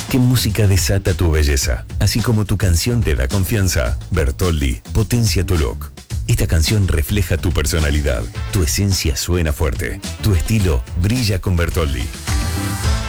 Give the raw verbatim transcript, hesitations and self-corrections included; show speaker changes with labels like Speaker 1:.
Speaker 1: ¿Qué música desata tu belleza? Así como tu canción te da confianza, Bertoldi potencia tu look. Esta canción refleja tu personalidad, tu esencia suena fuerte, tu estilo brilla con Bertoldi.